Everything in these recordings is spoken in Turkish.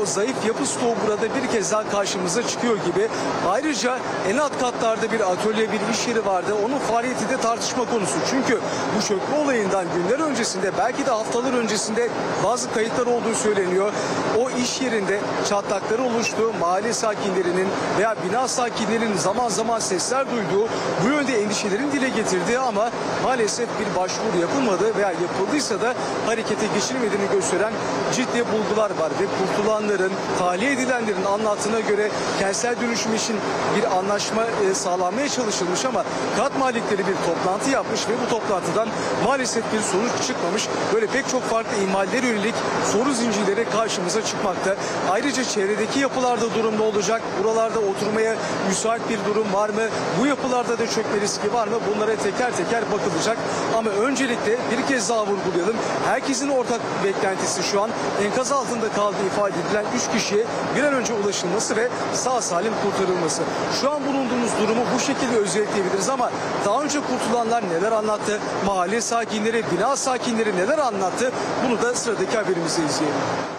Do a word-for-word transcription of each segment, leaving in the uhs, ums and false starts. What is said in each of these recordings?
o zayıf yapı stoğu burada bir kez daha karşımıza çıkıyor gibi. Ayrıca en alt katlarda bir atölye, bir iş yeri vardı. Onun faaliyeti de tartışma konusu. Çünkü bu çökme olayından günler öncesinde, belki de haftalar öncesinde bazı kayıtlar olduğu söyleniyor. O iş yerinde çatlakları oluştu. Mahalle sakinlerinin veya bina sakinlerinin zaman zaman sesler duyduğu, bu yönde endişelerini dile getirdiği ama maalesef bir başvuru yapılmadı veya yapıldıysa da harekete geçilmediğini gösteren ciddi bulgular var ve kurtulanların, tahliye edilenlerin anlattığına göre kentsel dönüşüm için bir anlaşma e, sağlanmaya çalışılmış ama kat malikleri bir toplantı yapmış ve bu toplantıdan maalesef bir sonuç çıkmamış. Böyle pek çok farklı ihmallere yönelik soru zincirleri karşımıza çıkmakta. Ayrıca çevredeki yapılarda durum ne olacak? Buralarda oturmaya müsait bir durum var mı? Bu yapılarda da çökme riski var mı? Bunlara teker teker bakılacak. Ama öncelikle bir kez daha vurgulayalım. Herkesin ortak beklentisi şu an enkaz altında kaldığı ifade edilen üç kişiye bir an önce ulaşılması ve sağ salim kurtarılması. Şu an bulunduğumuz durumu bu şekilde özetleyebiliriz ama daha önce kurtulanlar neler anlattı? Mahalle sakinleri, bina sakinleri neler anlattı? Bunu da sıradaki haberimizde izleyelim.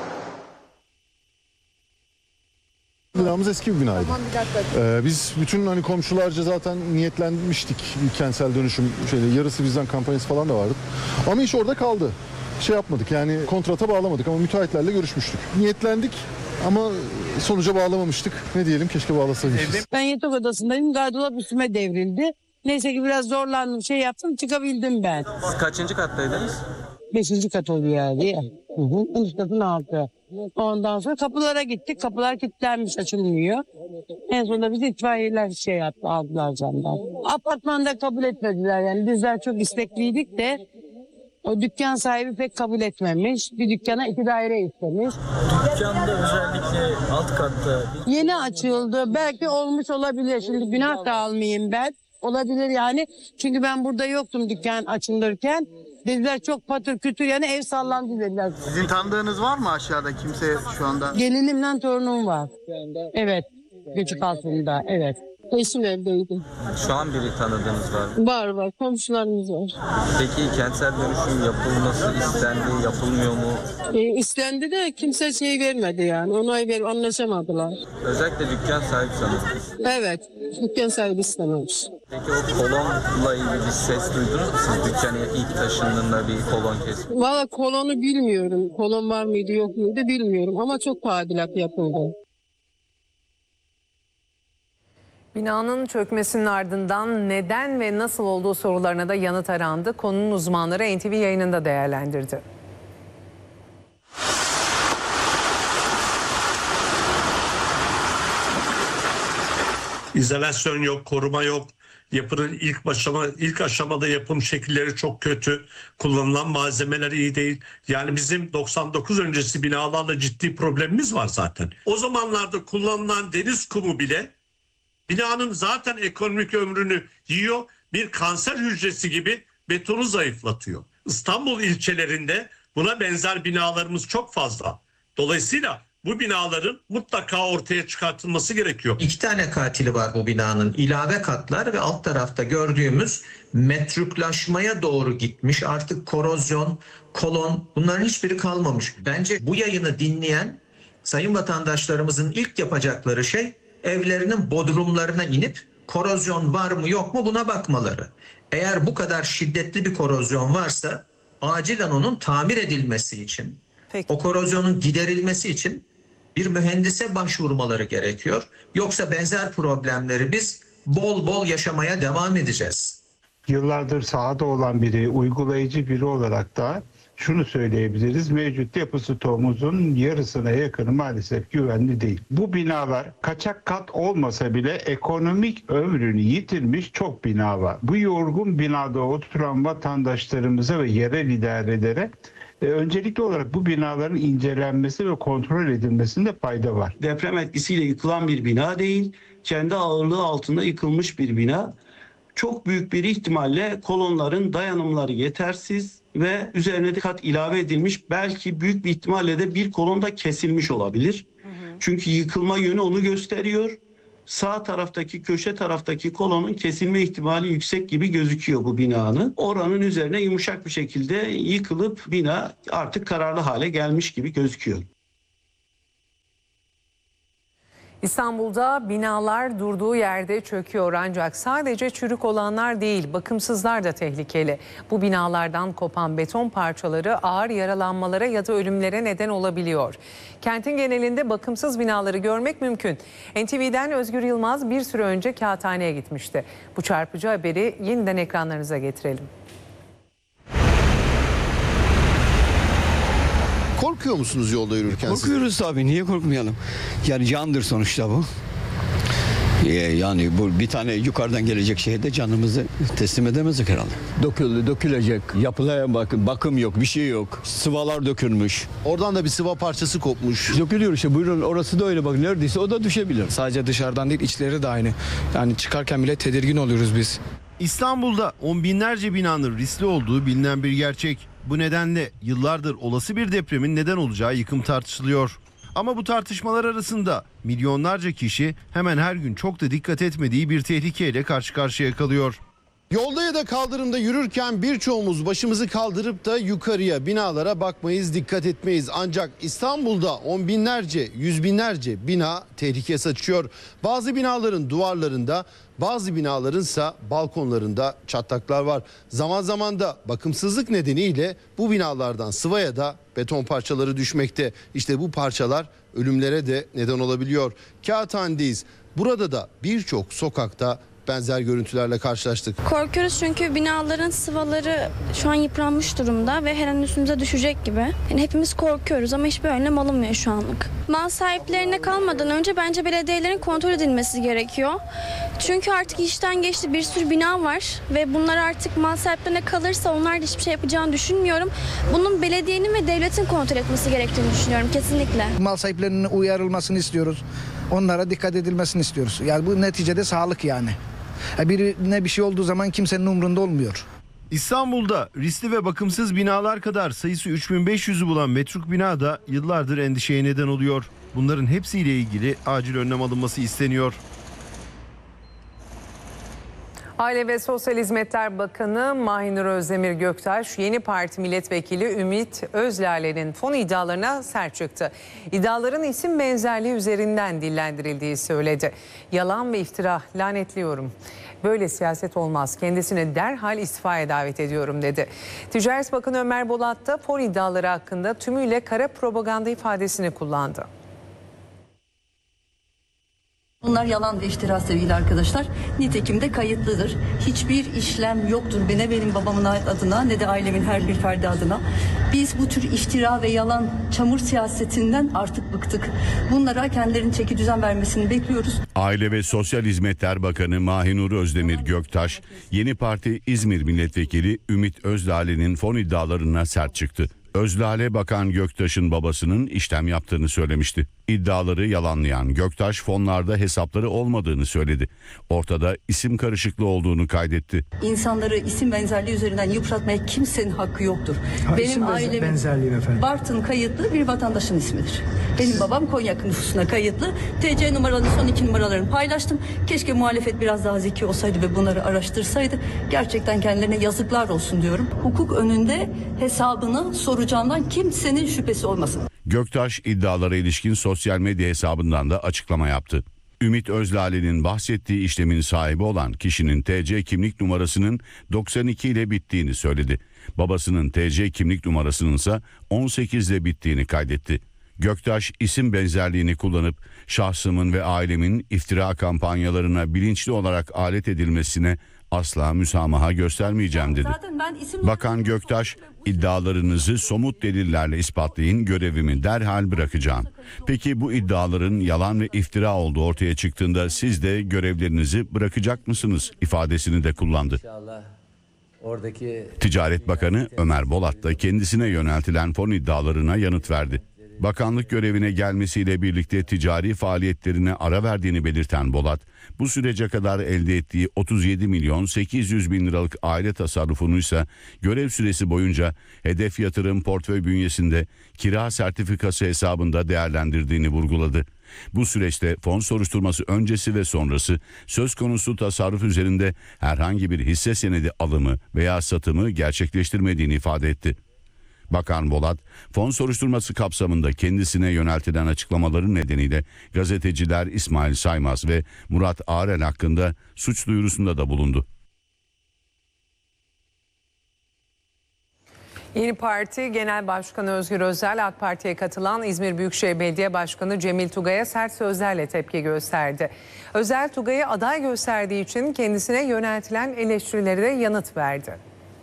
Binamız eski bir binaydı. Ee, biz bütün hani komşularca zaten niyetlenmiştik kentsel dönüşüm şeyle, yarısı bizden kampanyası falan da vardı. Ama iş orada kaldı. Şey yapmadık yani, kontrata bağlamadık ama müteahhitlerle görüşmüştük. Niyetlendik ama sonuca bağlamamıştık. Ne diyelim, keşke bağlasaymışız. Ben yatak odasındayım, gardırop üstüme devrildi. Neyse ki biraz zorlandım, şey yaptım, çıkabildim ben. Siz kaçıncı kattaydınız? Beşinci kat oluyor yani. Hı hı. Üst katın altı. Ondan sonra kapılara gittik. Kapılar kilitlenmiş, açılmıyor. En sonunda bizi itfaiyeler şey yaptı, aldılar camdan. Apartmanda kabul etmediler yani. Bizler çok istekliydik de o dükkan sahibi pek kabul etmemiş. Bir dükkana iki daire istemiş. Dükkanda özellikle alt katta. Yeni açıldı. Belki olmuş olabilir. Şimdi günah da almayayım ben. Olabilir yani. Çünkü ben burada yoktum dükkan açılırken. Dediler çok patır kütür yani, ev sallandı dediler. Sizin tanıdığınız var mı aşağıda, kimse şu anda? Gelinimle torunum var. Evet. Küçük altında, evet. Eşim evdeydi. Şu an biri tanıdığınız var mı? Var var, komşularımız var. Peki kentsel dönüşüm yapılması istendi, yapılmıyor mu? E, istendi de kimse şey vermedi yani. Onay ver, anlaşamadılar. Özellikle dükkan sahibi sanırım. Evet. Dükkan sahibi istememiş. Peki o kolonla ilgili bir ses duydunuz mu siz? Dükkanı ilk taşındığında bir kolon kesildi. Valla kolonu bilmiyorum. Kolon var mıydı yok muydu bilmiyorum ama çok tadilat yapıldı. Binanın çökmesinin ardından neden ve nasıl olduğu sorularına da yanıt arandı. Konunun uzmanları N T V yayınında değerlendirdi. İzolasyon yok, koruma yok. Yapının ilk aşama, ilk aşamada yapım şekilleri çok kötü. Kullanılan malzemeler iyi değil. Yani bizim doksan dokuz öncesi binalarla ciddi problemimiz var zaten. O zamanlarda kullanılan deniz kumu bile binanın zaten ekonomik ömrünü yiyor. Bir kanser hücresi gibi betonu zayıflatıyor. İstanbul ilçelerinde buna benzer binalarımız çok fazla. Dolayısıyla bu binaların mutlaka ortaya çıkartılması gerekiyor. İki tane katili var bu binanın. İlave katlar ve alt tarafta gördüğümüz metruklaşmaya doğru gitmiş. Artık korozyon, kolon, bunların hiçbiri kalmamış. Bence bu yayını dinleyen sayın vatandaşlarımızın ilk yapacakları şey evlerinin bodrumlarına inip korozyon var mı yok mu buna bakmaları. Eğer bu kadar şiddetli bir korozyon varsa acilen onun tamir edilmesi için, Peki. o korozyonun giderilmesi için bir mühendise başvurmaları gerekiyor. Yoksa benzer problemleri biz bol bol yaşamaya devam edeceğiz. Yıllardır sahada olan biri, uygulayıcı biri olarak da şunu söyleyebiliriz. Mevcut yapı stoğumuzun yarısına yakını maalesef güvenli değil. Bu binalar kaçak kat olmasa bile ekonomik ömrünü yitirmiş çok bina var. Bu yorgun binada oturan vatandaşlarımıza ve yerel idarelere e, öncelikli olarak bu binaların incelenmesi ve kontrol edilmesinde fayda var. Deprem etkisiyle yıkılan bir bina değil, kendi ağırlığı altında yıkılmış bir bina. Çok büyük bir ihtimalle kolonların dayanımları yetersiz ve üzerine de kat ilave edilmiş. Belki büyük bir ihtimalle de bir kolon da kesilmiş olabilir. Hı hı. Çünkü yıkılma yönü onu gösteriyor. Sağ taraftaki, köşe taraftaki kolonun kesilme ihtimali yüksek gibi gözüküyor bu binanın. Oranın üzerine yumuşak bir şekilde yıkılıp bina artık kararlı hale gelmiş gibi gözüküyor. İstanbul'da binalar durduğu yerde çöküyor ancak sadece çürük olanlar değil, bakımsızlar da tehlikeli. Bu binalardan kopan beton parçaları ağır yaralanmalara ya da ölümlere neden olabiliyor. Kentin genelinde bakımsız binaları görmek mümkün. N T V'den Özgür Yılmaz bir süre önce Kağıthane'ye gitmişti. Bu çarpıcı haberi yeniden ekranlarınıza getirelim. Korkuyor musunuz yolda yürürken? Korkuyoruz tabii. Niye korkmayalım? Yani candır sonuçta bu. Ee, yani bu bir tane yukarıdan gelecek şehirde canımızı teslim edemezdik herhalde. Döküldü, dökülecek. Yapılara bakın, bakım yok, bir şey yok. Sıvalar dökülmüş. Oradan da bir sıva parçası kopmuş. Dökülüyor işte. Buyurun, orası da öyle bak. Neredeyse o da düşebilir. Sadece dışarıdan değil, içleri de aynı. Yani çıkarken bile tedirgin oluyoruz biz. İstanbul'da on binlerce binanın riskli olduğu bilinen bir gerçek. Bu nedenle yıllardır olası bir depremin neden olacağı yıkım tartışılıyor. Ama bu tartışmalar arasında milyonlarca kişi hemen her gün çok da dikkat etmediği bir tehlikeyle karşı karşıya kalıyor. Yolda ya da kaldırımda yürürken birçoğumuz başımızı kaldırıp da yukarıya, binalara bakmayız, dikkat etmeyiz. Ancak İstanbul'da on binlerce, yüz binlerce bina tehlike saçıyor. Bazı binaların duvarlarında, bazı binalarınsa balkonlarında çatlaklar var. Zaman zaman da bakımsızlık nedeniyle bu binalardan sıva ya da beton parçaları düşmekte. İşte bu parçalar ölümlere de neden olabiliyor. Kağıthane'deyiz. Burada da birçok sokakta benzer görüntülerle karşılaştık. Korkuyoruz çünkü binaların sıvaları şu an yıpranmış durumda ve her an üstümüze düşecek gibi. Yani hepimiz korkuyoruz ama hiçbir önlem alınmıyor şu anlık. Mal sahiplerine kalmadan önce bence belediyelerin kontrol edilmesi gerekiyor. Çünkü artık işten geçti, bir sürü bina var ve bunlar artık mal sahiplerine kalırsa onlar da hiçbir şey yapacağını düşünmüyorum. Bunun belediyenin ve devletin kontrol etmesi gerektiğini düşünüyorum kesinlikle. Mal sahiplerinin uyarılmasını istiyoruz. Onlara dikkat edilmesini istiyoruz. Yani bu neticede sağlık yani. Birine bir şey olduğu zaman kimsenin umrunda olmuyor. İstanbul'da riskli ve bakımsız binalar kadar sayısı üç bin beş yüzü bulan metruk bina da yıllardır endişeye neden oluyor. Bunların hepsiyle ilgili acil önlem alınması isteniyor. Aile ve Sosyal Hizmetler Bakanı Mahinur Özdemir Göktaş, yeni parti milletvekili Ümit Özlale'nin fon iddialarına sert çıktı. İddiaların isim benzerliği üzerinden dillendirildiği söyledi. Yalan ve iftira, lanetliyorum. Böyle siyaset olmaz. Kendisini derhal istifaya davet ediyorum dedi. Ticaret Bakanı Ömer Bolat da fon iddiaları hakkında tümüyle kara propaganda ifadesini kullandı. Bunlar yalan ve iftira sevgili arkadaşlar. Nitekim de kayıtlıdır. Hiçbir işlem yoktur ne benim babamın adına ne de ailemin her bir ferdi adına. Biz bu tür iftira ve yalan çamur siyasetinden artık bıktık. Bunlara kendilerinin çeki düzen vermesini bekliyoruz. Aile ve Sosyal Hizmetler Bakanı Mahinur Özdemir Göktaş, yeni parti İzmir Milletvekili Ümit Özlale'nin fon iddialarına sert çıktı. Özlale, Bakan Göktaş'ın babasının işlem yaptığını söylemişti. İddiaları yalanlayan Göktaş, fonlarda hesapları olmadığını söyledi. Ortada isim karışıklığı olduğunu kaydetti. İnsanları isim benzerliği üzerinden yıpratmaya kimsenin hakkı yoktur. Ha, Benim ailemin Bartın kayıtlı bir vatandaşın ismidir. Benim babam Konya nüfusuna kayıtlı. T C numaralarını, son iki numaralarını paylaştım. Keşke muhalefet biraz daha zeki olsaydı ve bunları araştırsaydı. Gerçekten kendilerine yazıklar olsun diyorum. Hukuk önünde hesabını soracağından kimsenin şüphesi olmasın. Göktaş iddialara ilişkin sosyal medya hesabından da açıklama yaptı. Ümit Özlale'nin bahsettiği işlemin sahibi olan kişinin T C kimlik numarasının doksan iki ile bittiğini söyledi. Babasının T C kimlik numarasının ise on sekiz ile bittiğini kaydetti. Göktaş isim benzerliğini kullanıp şahsımın ve ailemin iftira kampanyalarına bilinçli olarak alet edilmesine asla müsamaha göstermeyeceğim dedi. Bakan Göktaş, iddialarınızı somut delillerle ispatlayın, görevimi derhal bırakacağım. Peki bu iddiaların yalan ve iftira olduğu ortaya çıktığında siz de görevlerinizi bırakacak mısınız ifadesini de kullandı. Ticaret Bakanı Ömer Bolat da kendisine yöneltilen fon iddialarına yanıt verdi. Bakanlık görevine gelmesiyle birlikte ticari faaliyetlerine ara verdiğini belirten Bolat, bu sürece kadar elde ettiği otuz yedi milyon sekiz yüz bin liralık aile tasarrufunu ise görev süresi boyunca hedef yatırım portföy bünyesinde kira sertifikası hesabında değerlendirdiğini vurguladı. Bu süreçte fon soruşturması öncesi ve sonrası söz konusu tasarruf üzerinde herhangi bir hisse senedi alımı veya satımı gerçekleştirmediğini ifade etti. Bakan Bolat, fon soruşturması kapsamında kendisine yöneltilen açıklamaların nedeniyle gazeteciler İsmail Saymaz ve Murat Ağrel hakkında suç duyurusunda da bulundu. Yeni Parti Genel Başkanı Özgür Özel, AK Parti'ye katılan İzmir Büyükşehir Belediye Başkanı Cemil Tugay'a sert sözlerle tepki gösterdi. Özel, Tugay'ı aday gösterdiği için kendisine yöneltilen eleştirilere de yanıt verdi.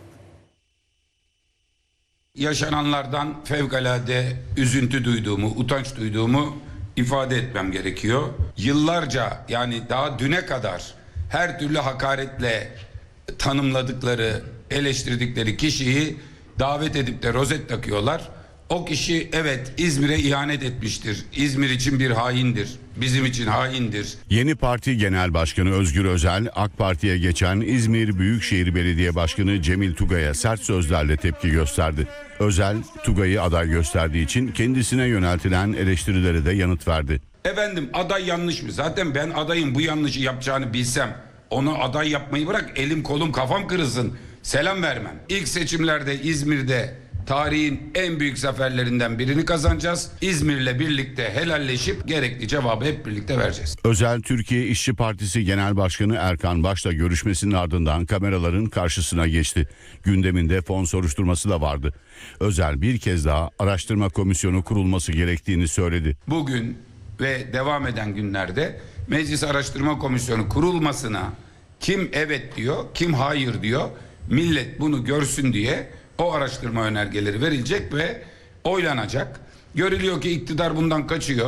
Yaşananlardan fevkalade üzüntü duyduğumu, utanç duyduğumu ifade etmem gerekiyor. Yıllarca, yani daha düne kadar her türlü hakaretle tanımladıkları, eleştirdikleri kişiyi davet edip de rozet takıyorlar. O kişi evet İzmir'e ihanet etmiştir. İzmir için bir haindir. Bizim için haindir. Yeni Parti Genel Başkanı Özgür Özel, AK Parti'ye geçen İzmir Büyükşehir Belediye Başkanı Cemil Tugay'a sert sözlerle tepki gösterdi. Özel, Tugay'ı aday gösterdiği için kendisine yöneltilen eleştirilere de yanıt verdi. Efendim aday yanlış mı? Zaten ben adayın bu yanlışı yapacağını bilsem onu aday yapmayı bırak, elim kolum kafam kırılsın. Selam vermem. İlk seçimlerde İzmir'de tarihin en büyük zaferlerinden birini kazanacağız. İzmir'le birlikte helalleşip gerekli cevabı hep birlikte vereceğiz. Özel, Türkiye İşçi Partisi Genel Başkanı Erkan Baş'la görüşmesinin ardından kameraların karşısına geçti. Gündeminde fon soruşturması da vardı. Özel bir kez daha araştırma komisyonu kurulması gerektiğini söyledi. Bugün ve devam eden günlerde Meclis Araştırma Komisyonu kurulmasına kim evet diyor, kim hayır diyor. Millet bunu görsün diye o araştırma önergeleri verilecek ve oylanacak. Görülüyor ki iktidar bundan kaçıyor.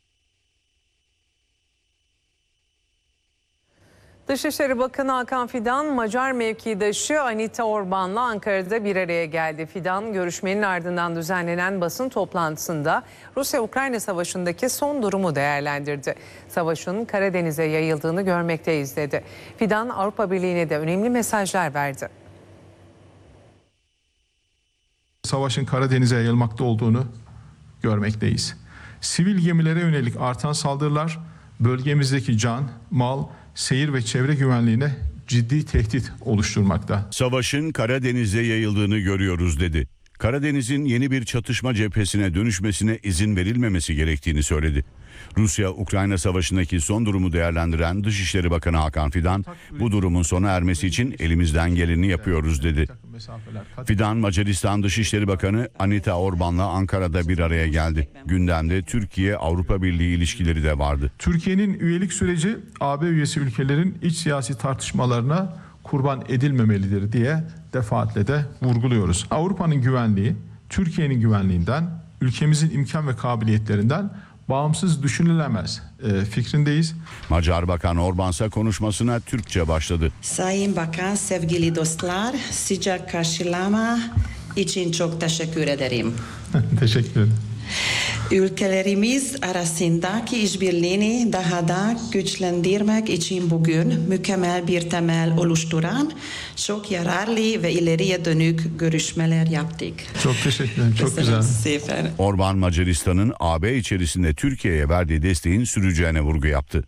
Dışişleri Bakanı Hakan Fidan, Macar mevkidaşı Anita Orban'la Ankara'da bir araya geldi. Fidan, görüşmenin ardından düzenlenen basın toplantısında Rusya-Ukrayna savaşındaki son durumu değerlendirdi. Savaşın Karadeniz'e yayıldığını görmekteyiz dedi. Fidan, Avrupa Birliği'ne de önemli mesajlar verdi. Savaşın Karadeniz'e yayılmakta olduğunu görmekteyiz. Sivil gemilere yönelik artan saldırılar bölgemizdeki can, mal, seyir ve çevre güvenliğine ciddi tehdit oluşturmakta. Savaşın Karadeniz'e yayıldığını görüyoruz dedi. Karadeniz'in yeni bir çatışma cephesine dönüşmesine izin verilmemesi gerektiğini söyledi. Rusya-Ukrayna savaşındaki son durumu değerlendiren Dışişleri Bakanı Hakan Fidan, bu durumun sona ermesi için elimizden geleni yapıyoruz dedi. Fidan, Macaristan Dışişleri Bakanı Anita Orban'la Ankara'da bir araya geldi. Gündemde Türkiye-Avrupa Birliği ilişkileri de vardı. Türkiye'nin üyelik süreci A B üyesi ülkelerin iç siyasi tartışmalarına kurban edilmemelidir diye defaatle de vurguluyoruz. Avrupa'nın güvenliği, Türkiye'nin güvenliğinden, ülkemizin imkan ve kabiliyetlerinden bağımsız düşünülemez e, fikrindeyiz. Macar Bakan Orban'sa konuşmasına Türkçe başladı. Sayın Bakan, sevgili dostlar, sıcak karşılama için çok teşekkür ederim. Teşekkür ederim. Ülkelerimiz arasındaki işbirliğini daha da güçlendirmek için bugün mükemmel bir temel oluşturan çok yararlı ve ileriye dönük görüşmeler yaptık. Çok teşekkür ederim. Çok güzel. Orban, Macaristan'ın A B içerisinde Türkiye'ye verdiği desteğin süreceğine vurgu yaptı.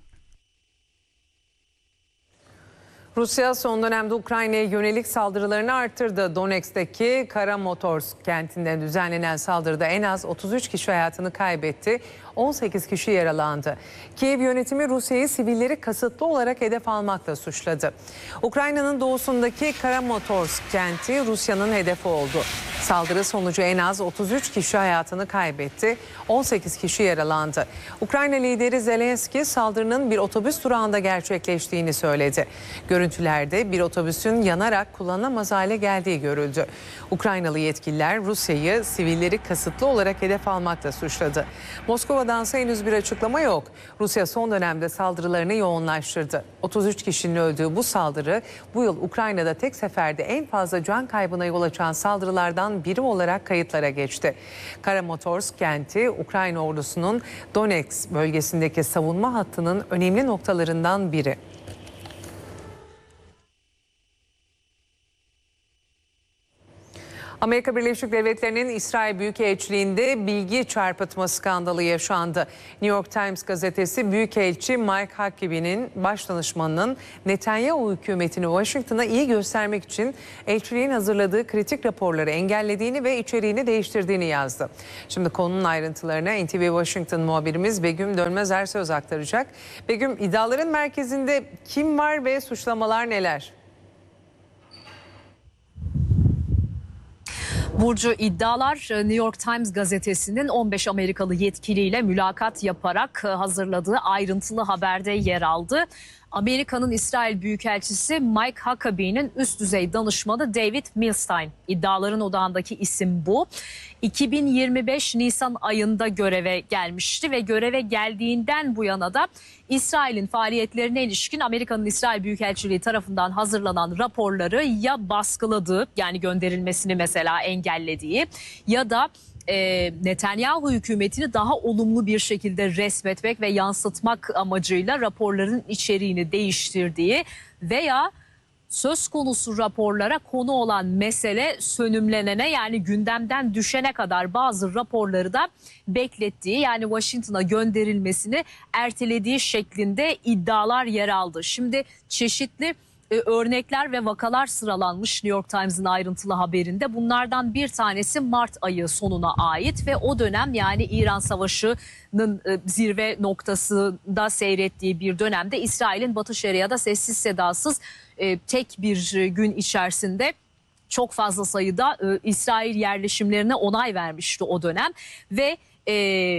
Rusya son dönemde Ukrayna'ya yönelik saldırılarını arttırdı. Donetsk'teki Kramatorsk kentinde düzenlenen saldırıda en az otuz üç kişi hayatını kaybetti. on sekiz kişi yaralandı. Kiev yönetimi Rusya'yı sivilleri kasıtlı olarak hedef almakla suçladı. Ukrayna'nın doğusundaki Kramatorsk kenti Rusya'nın hedefi oldu. Saldırı sonucu en az otuz üç kişi hayatını kaybetti. on sekiz kişi yaralandı. Ukrayna lideri Zelenski saldırının bir otobüs durağında gerçekleştiğini söyledi. Görüntülerde bir otobüsün yanarak kullanılamaz hale geldiği görüldü. Ukraynalı yetkililer Rusya'yı sivilleri kasıtlı olarak hedef almakla suçladı. Moskova'dansa henüz bir açıklama yok. Rusya son dönemde saldırılarını yoğunlaştırdı. otuz üç kişinin öldüğü bu saldırı bu yıl Ukrayna'da tek seferde en fazla can kaybına yol açan saldırılardan biri olarak kayıtlara geçti. Kramatorsk kenti Ukrayna ordusunun Donetsk bölgesindeki savunma hattının önemli noktalarından biri. Amerika Birleşik Devletleri'nin İsrail Büyükelçiliği'nde bilgi çarpıtma skandalı yaşandı. New York Times gazetesi Büyükelçi Mike Huckabee'nin başdanışmanının Netanyahu hükümetini Washington'a iyi göstermek için elçiliğin hazırladığı kritik raporları engellediğini ve içeriğini değiştirdiğini yazdı. Şimdi konunun ayrıntılarına N T V Washington muhabirimiz Begüm Dönmez söz aktaracak. Begüm, iddiaların merkezinde kim var ve suçlamalar neler? Burcu, iddialar New York Times gazetesinin on beş Amerikalı yetkiliyle mülakat yaparak hazırladığı ayrıntılı haberde yer aldı. Amerika'nın İsrail Büyükelçisi Mike Huckabee'nin üst düzey danışmanı David Milstein. İddiaların odağındaki isim bu. iki bin yirmi beş Nisan ayında göreve gelmişti ve göreve geldiğinden bu yana da İsrail'in faaliyetlerine ilişkin Amerika'nın İsrail Büyükelçiliği tarafından hazırlanan raporları ya baskıladığı, yani gönderilmesini mesela engellediği, ya da E, Netanyahu hükümetini daha olumlu bir şekilde resmetmek ve yansıtmak amacıyla raporların içeriğini değiştirdiği veya söz konusu raporlara konu olan mesele sönümlenene, yani gündemden düşene kadar bazı raporları da beklettiği, yani Washington'a gönderilmesini ertelediği şeklinde iddialar yer aldı. Şimdi çeşitli e, örnekler ve vakalar sıralanmış New York Times'ın ayrıntılı haberinde. Bunlardan bir tanesi Mart ayı sonuna ait ve o dönem, yani İran Savaşı'nın e, zirve noktasında seyrettiği bir dönemde İsrail'in Batı Şeria'da sessiz sedasız e, tek bir gün içerisinde çok fazla sayıda e, İsrail yerleşimlerine onay vermişti o dönem ve e,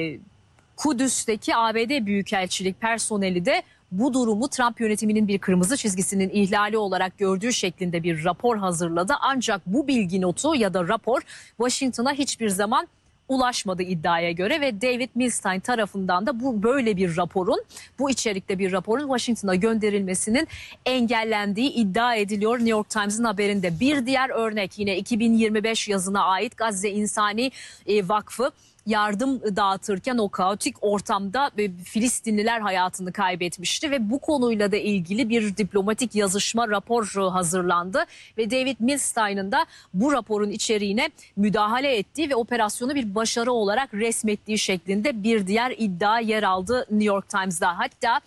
Kudüs'teki A B D Büyükelçilik personeli de bu durumu Trump yönetiminin bir kırmızı çizgisinin ihlali olarak gördüğü şeklinde bir rapor hazırladı. Ancak bu bilgi notu ya da rapor Washington'a hiçbir zaman ulaşmadı iddiaya göre ve David Milstein tarafından da bu böyle bir raporun, bu içerikte bir raporun Washington'a gönderilmesinin engellendiği iddia ediliyor New York Times'ın haberinde. Bir diğer örnek yine iki bin yirmi beş yazına ait. Gazze İnsani Vakfı yardım dağıtırken o kaotik ortamda Filistinliler hayatını kaybetmişti ve bu konuyla da ilgili bir diplomatik yazışma, rapor hazırlandı ve David Milstein'ın da bu raporun içeriğine müdahale ettiği ve operasyonu bir başarı olarak resmettiği şeklinde bir diğer iddia yer aldı New York Times'da. Hatta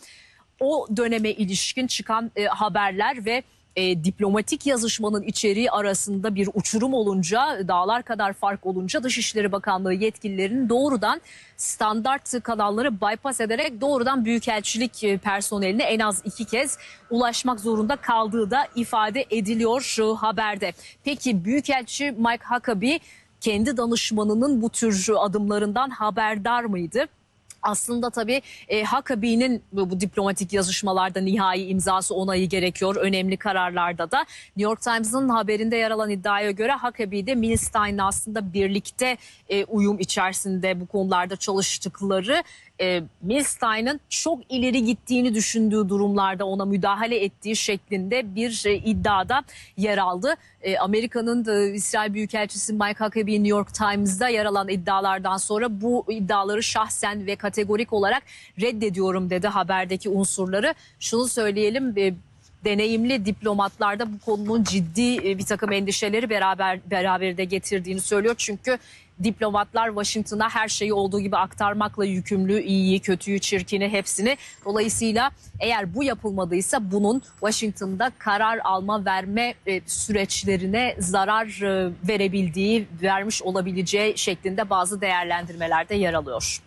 o döneme ilişkin çıkan e, haberler ve E, diplomatik yazışmanın içeriği arasında bir uçurum olunca, dağlar kadar fark olunca Dışişleri Bakanlığı yetkililerinin doğrudan standart kanalları bypass ederek doğrudan büyükelçilik personeline en az iki kez ulaşmak zorunda kaldığı da ifade ediliyor şu haberde. Peki Büyükelçi Mike Huckabee kendi danışmanının bu tür adımlarından haberdar mıydı? Aslında tabii e, Huckabee'nin bu, bu diplomatik yazışmalarda nihai imzası, onayı gerekiyor. Önemli kararlarda da. New York Times'ın haberinde yer alan iddiaya göre Huckabee'de Milstein'le aslında birlikte e, uyum içerisinde bu konularda çalıştıkları, e, Milstein'ın çok ileri gittiğini düşündüğü durumlarda ona müdahale ettiği şeklinde bir e, iddiada yer aldı. E, Amerika'nın da İsrail Büyükelçisi Mike Huckabee New York Times'da yer alan iddialardan sonra bu iddiaları şahsen ve kategorik olarak reddediyorum dedi haberdeki unsurları. Şunu söyleyelim, e, deneyimli diplomatlarda bu konunun ciddi e, bir takım endişeleri beraber beraberinde getirdiğini söylüyor. Çünkü diplomatlar Washington'a her şeyi olduğu gibi aktarmakla yükümlü, iyiyi, kötüyü, çirkini, hepsini. Dolayısıyla eğer bu yapılmadıysa bunun Washington'da karar alma, verme e, süreçlerine zarar e, verebildiği, vermiş olabileceği şeklinde bazı değerlendirmelerde yer alıyor.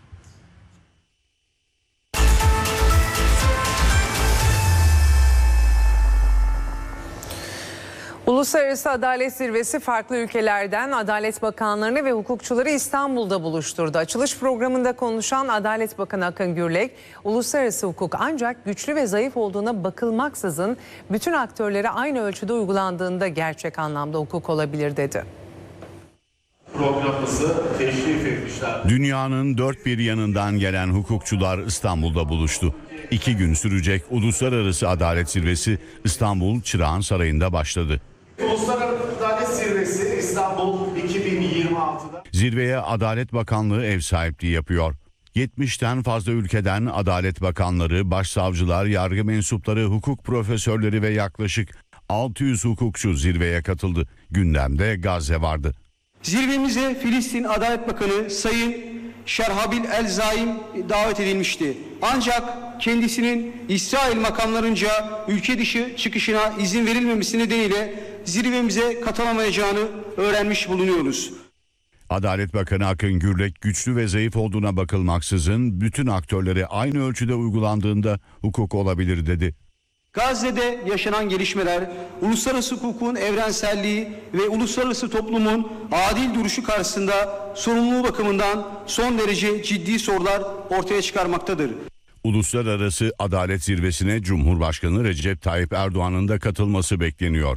Uluslararası Adalet Zirvesi farklı ülkelerden Adalet Bakanlarını ve hukukçuları İstanbul'da buluşturdu. Açılış programında konuşan Adalet Bakanı Akın Gürlek, uluslararası hukuk ancak güçlü ve zayıf olduğuna bakılmaksızın bütün aktörlere aynı ölçüde uygulandığında gerçek anlamda hukuk olabilir dedi. Programımızı teşrif etmişler. Dünyanın dört bir yanından gelen hukukçular İstanbul'da buluştu. İki gün sürecek Uluslararası Adalet Zirvesi İstanbul Çırağan Sarayı'nda başladı. Uluslararası Adalet Zirvesi İstanbul iki bin yirmi altıda. Zirveye Adalet Bakanlığı ev sahipliği yapıyor. yetmişten fazla ülkeden Adalet Bakanları, başsavcılar, yargı mensupları, hukuk profesörleri ve yaklaşık altı yüz hukukçu zirveye katıldı. Gündemde Gazze vardı. Zirvemize Filistin Adalet Bakanı Sayın Şerhabil El Zaim davet edilmişti. Ancak kendisinin İsrail makamlarınca ülke dışı çıkışına izin verilmemesi nedeniyle zirvemize katılamayacağını öğrenmiş bulunuyoruz. Adalet Bakanı Akın Gürlek güçlü ve zayıf olduğuna bakılmaksızın bütün aktörlere aynı ölçüde uygulandığında hukuk olabilir dedi. Gazze'de yaşanan gelişmeler, uluslararası hukukun evrenselliği ve uluslararası toplumun adil duruşu karşısında sorumluluğu bakımından son derece ciddi sorular ortaya çıkarmaktadır. Uluslararası Adalet Zirvesi'ne Cumhurbaşkanı Recep Tayyip Erdoğan'ın da katılması bekleniyor.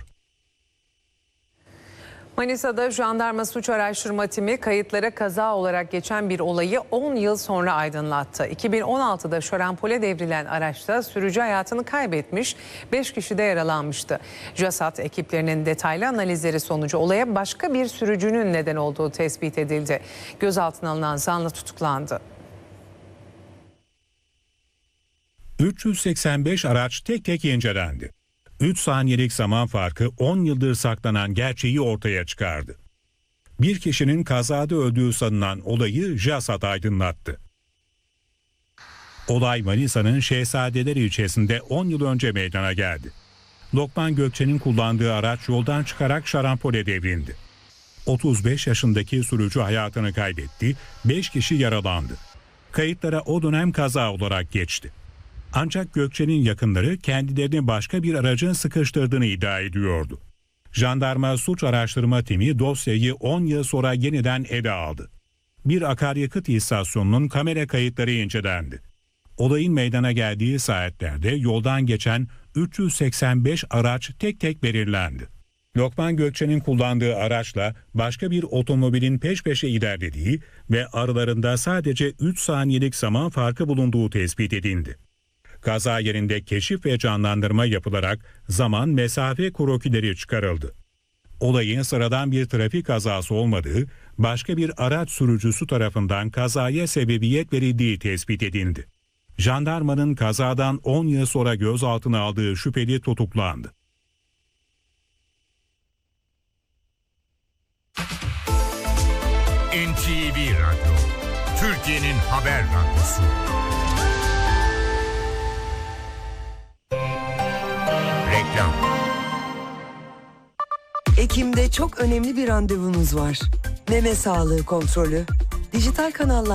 Manisa'da jandarma suç araştırma timi kayıtlara kaza olarak geçen bir olayı on yıl sonra aydınlattı. iki bin on altıda şarampole devrilen araçta sürücü hayatını kaybetmiş, beş kişi de yaralanmıştı. JASAT ekiplerinin detaylı analizleri sonucu olaya başka bir sürücünün neden olduğu tespit edildi. Gözaltına alınan zanlı tutuklandı. üç yüz seksen beş araç tek tek incelendi. üç saniyelik zaman farkı on yıldır saklanan gerçeği ortaya çıkardı. Bir kişinin kazada öldüğü sanılan olayı JASAT aydınlattı. Olay Manisa'nın Şehzadeler ilçesinde on yıl önce meydana geldi. Lokman Gökçe'nin kullandığı araç yoldan çıkarak şarampole devrildi. otuz beş yaşındaki sürücü hayatını kaybetti, beş kişi yaralandı. Kayıtlara o dönem kaza olarak geçti. Ancak Gökçe'nin yakınları kendilerini başka bir aracın sıkıştırdığını iddia ediyordu. Jandarma suç araştırma timi dosyayı on yıl sonra yeniden ele aldı. Bir akaryakıt istasyonunun kamera kayıtları incelendi. Olayın meydana geldiği saatlerde yoldan geçen üç yüz seksen beş araç tek tek belirlendi. Lokman Gökçe'nin kullandığı araçla başka bir otomobilin peş peşe ilerlediği ve aralarında sadece üç saniyelik zaman farkı bulunduğu tespit edildi. Kaza yerinde keşif ve canlandırma yapılarak zaman mesafe krokileri çıkarıldı. Olayın sıradan bir trafik kazası olmadığı, başka bir araç sürücüsü tarafından kazaya sebebiyet verildiği tespit edildi. Jandarmanın kazadan on yıl sonra gözaltına aldığı şüpheli tutuklandı. N T V Radyo, Türkiye'nin haber radyosu. Reklam. Ekim'de çok önemli bir randevunuz var. Meme sağlığı kontrolü, dijital kanallar